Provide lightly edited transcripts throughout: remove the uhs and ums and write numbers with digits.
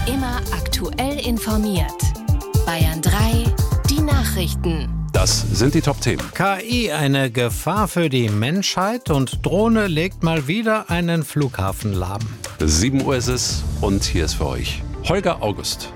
Immer aktuell informiert. Bayern 3, die Nachrichten. Das sind die Top-Themen. KI eine Gefahr für die Menschheit und Drohne legt mal wieder einen Flughafen lahm. 7 Uhr ist es und hier ist für euch Holger August.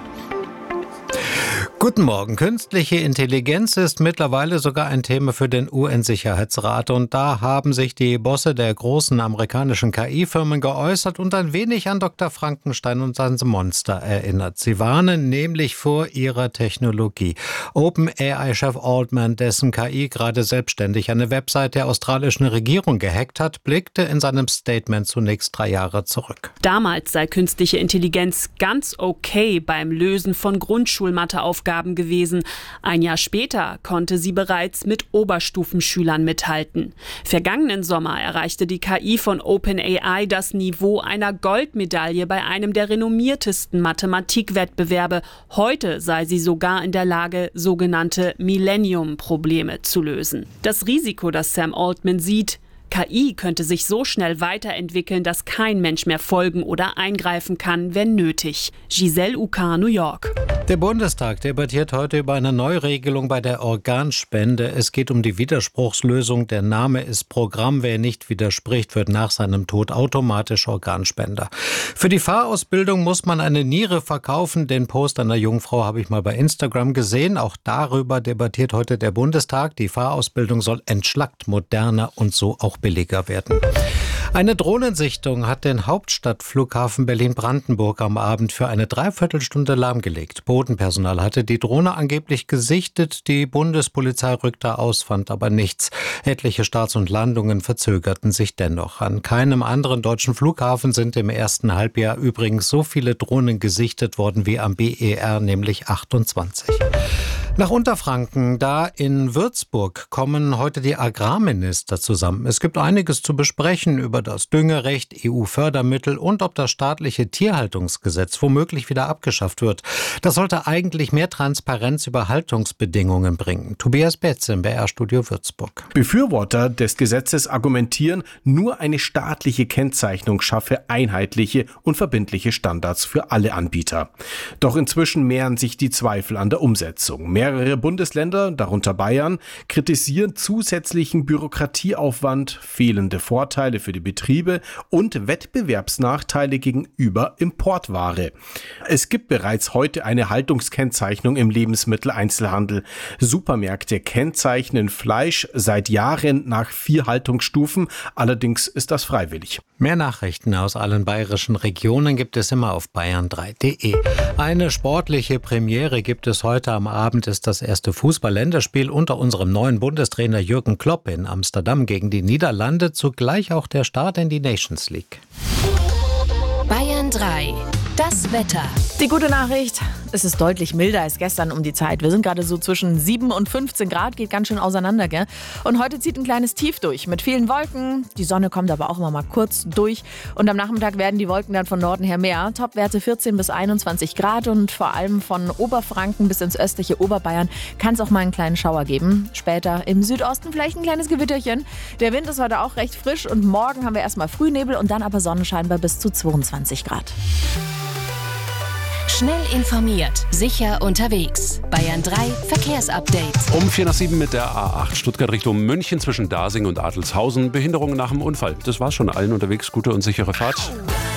Guten Morgen. Künstliche Intelligenz ist mittlerweile sogar ein Thema für den UN-Sicherheitsrat. Und da haben sich die Bosse der großen amerikanischen KI-Firmen geäußert und ein wenig an Dr. Frankenstein und sein Monster erinnert. Sie warnen nämlich vor ihrer Technologie. OpenAI-Chef Altman, dessen KI gerade selbstständig eine Website der australischen Regierung gehackt hat, blickte in seinem Statement zunächst 3 Jahre zurück. Damals sei künstliche Intelligenz ganz okay beim Lösen von Grundschulmatheaufgaben gewesen. Ein Jahr später konnte sie bereits mit Oberstufenschülern mithalten. Vergangenen Sommer erreichte die KI von OpenAI das Niveau einer Goldmedaille bei einem der renommiertesten Mathematikwettbewerbe. Heute sei sie sogar in der Lage, sogenannte Millennium-Probleme zu lösen. Das Risiko, das Sam Altman sieht: KI könnte sich so schnell weiterentwickeln, dass kein Mensch mehr folgen oder eingreifen kann, wenn nötig. Giselle Ucar, New York. Der Bundestag debattiert heute über eine Neuregelung bei der Organspende. Es geht um die Widerspruchslösung. Der Name ist Programm. Wer nicht widerspricht, wird nach seinem Tod automatisch Organspender. Für die Fahrausbildung muss man eine Niere verkaufen. Den Post einer Jungfrau habe ich mal bei Instagram gesehen. Auch darüber debattiert heute der Bundestag. Die Fahrausbildung soll entschlackt, moderner und so auch billiger werden. Eine Drohnensichtung hat den Hauptstadtflughafen Berlin-Brandenburg am Abend für eine Dreiviertelstunde lahmgelegt. Bodenpersonal hatte die Drohne angeblich gesichtet. Die Bundespolizei rückte aus, fand aber nichts. Etliche Starts und Landungen verzögerten sich dennoch. An keinem anderen deutschen Flughafen sind im ersten Halbjahr übrigens so viele Drohnen gesichtet worden wie am BER, nämlich 28. Nach Unterfranken, da in Würzburg, kommen heute die Agrarminister zusammen. Es gibt einiges zu besprechen über das Düngerecht, EU-Fördermittel und ob das staatliche Tierhaltungsgesetz womöglich wieder abgeschafft wird. Das sollte eigentlich mehr Transparenz über Haltungsbedingungen bringen. Tobias Betz im BR-Studio Würzburg. Befürworter des Gesetzes argumentieren, nur eine staatliche Kennzeichnung schaffe einheitliche und verbindliche Standards für alle Anbieter. Doch inzwischen mehren sich die Zweifel an der Umsetzung. Mehrere Bundesländer, darunter Bayern, kritisieren zusätzlichen Bürokratieaufwand, fehlende Vorteile für die Betriebe und Wettbewerbsnachteile gegenüber Importware. Es gibt bereits heute eine Haltungskennzeichnung im Lebensmitteleinzelhandel. Supermärkte kennzeichnen Fleisch seit Jahren nach 4 Haltungsstufen, allerdings ist das freiwillig. Mehr Nachrichten aus allen bayerischen Regionen gibt es immer auf bayern3.de. Eine sportliche Premiere gibt es heute am Abend. Ist das erste Fußball-Länderspiel unter unserem neuen Bundestrainer Jürgen Klopp in Amsterdam gegen die Niederlande. Zugleich auch der Start in die Nations League. Bayern 3, das Wetter. Die gute Nachricht: Es ist deutlich milder als gestern um die Zeit. Wir sind gerade so zwischen 7 und 15 Grad, geht ganz schön auseinander, gell? Und heute zieht ein kleines Tief durch mit vielen Wolken. Die Sonne kommt aber auch immer mal kurz durch. Und am Nachmittag werden die Wolken dann von Norden her mehr. Topwerte 14 bis 21 Grad und vor allem von Oberfranken bis ins östliche Oberbayern kann es auch mal einen kleinen Schauer geben. Später im Südosten vielleicht ein kleines Gewitterchen. Der Wind ist heute auch recht frisch und morgen haben wir erstmal Frühnebel und dann aber Sonnenschein bei bis zu 22 Grad. Schnell informiert, sicher unterwegs. Bayern 3 Verkehrsupdate. Um 6:45 mit der A8 Stuttgart Richtung München zwischen Dasing und Adolfshausen. Behinderungen nach dem Unfall. Das war's schon. Allen unterwegs gute und sichere Fahrt.